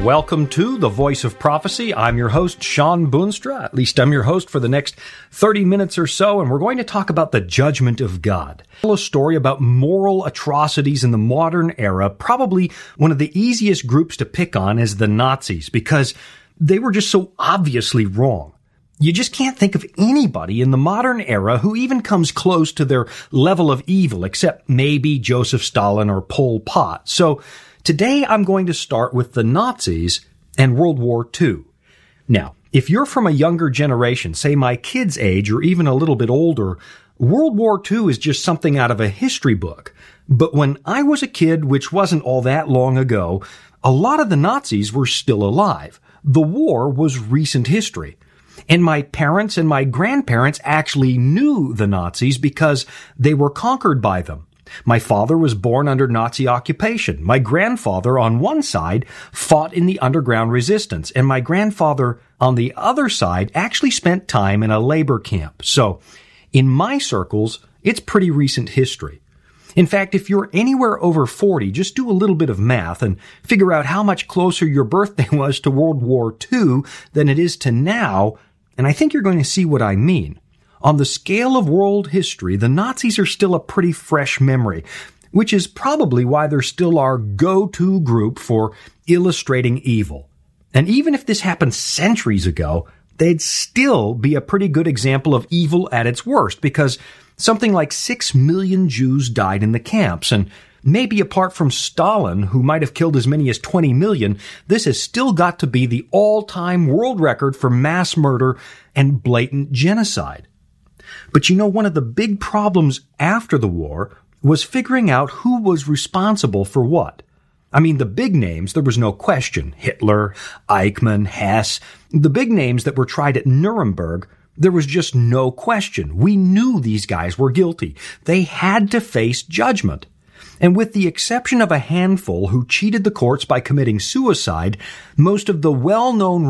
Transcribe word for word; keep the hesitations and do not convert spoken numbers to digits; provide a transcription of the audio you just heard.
Welcome to The Voice of Prophecy. I'm your host, Sean Boonstra. At least I'm your host for the next thirty minutes or so, and we're going to talk about the judgment of God. Tell a story about moral atrocities in the modern era. Probably one of the easiest groups to pick on is the Nazis, because they were just so obviously wrong. You just can't think of anybody in the modern era who even comes close to their level of evil, except maybe Joseph Stalin or Pol Pot. So today I'm going to start with the Nazis and World War Two. Now, if you're from a younger generation, say my kids' age or even a little bit older, World War Two is just something out of a history book. But when I was a kid, which wasn't all that long ago, a lot of the Nazis were still alive. The war was recent history. And my parents and my grandparents actually knew the Nazis because they were conquered by them. My father was born under Nazi occupation. My grandfather, on one side, fought in the underground resistance, and my grandfather, on the other side, actually spent time in a labor camp. So, in my circles, it's pretty recent history. In fact, if you're anywhere over forty, just do a little bit of math and figure out how much closer your birthday was to World War Two than it is to now, and I think you're going to see what I mean. On the scale of world history, the Nazis are still a pretty fresh memory, which is probably why they're still our go-to group for illustrating evil. And even if this happened centuries ago, they'd still be a pretty good example of evil at its worst, because something like six million Jews died in the camps, and maybe apart from Stalin, who might have killed as many as twenty million, this has still got to be the all-time world record for mass murder and blatant genocide. But you know, one of the big problems after the war was figuring out who was responsible for what. I mean, the big names, there was no question. Hitler, Eichmann, Hess, the big names that were tried at Nuremberg, there was just no question. We knew these guys were guilty. They had to face judgment. And with the exception of a handful who cheated the courts by committing suicide, most of the well-known